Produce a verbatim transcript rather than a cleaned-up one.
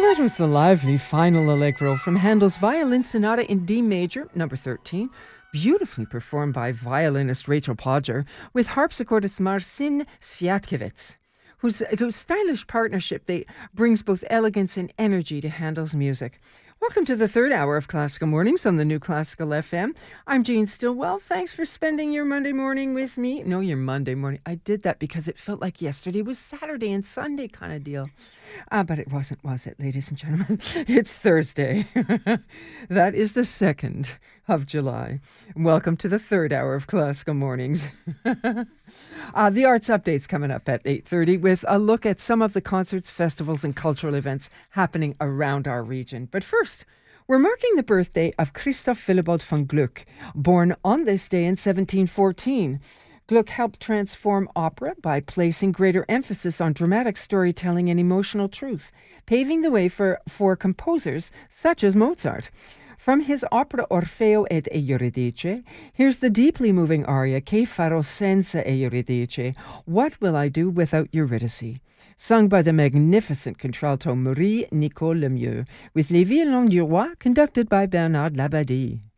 that was the lively final allegro from Handel's Violin Sonata in D major, number thirteen, beautifully performed by violinist Rachel Podger with harpsichordist Marcin Sviatkiewicz, whose, whose stylish partnership they brings both elegance and energy to Handel's music. Welcome to the third hour of Classical Mornings on the New Classical F M. I'm Jean Stillwell. Thanks for spending your Monday morning with me. No, your Monday morning. I did that because it felt like yesterday was Saturday and Sunday kind of deal. Uh, but it wasn't, was it, ladies and gentlemen? It's Thursday. That is the second of July. Welcome to the third hour of Classical Mornings. uh, the Arts Update's coming up at eight thirty with a look at some of the concerts, festivals, and cultural events happening around our region. But first, we're marking the birthday of Christoph Willibald von Gluck, born on this day in seventeen fourteen. Gluck helped transform opera by placing greater emphasis on dramatic storytelling and emotional truth, paving the way for, for composers such as Mozart. From his opera Orfeo ed Euridice, here's the deeply moving aria Che farò senza Euridice, What Will I Do Without Eurydice, sung by the magnificent contralto Marie Nicole Lemieux, with Les Violons du Roi conducted by Bernard Labadie.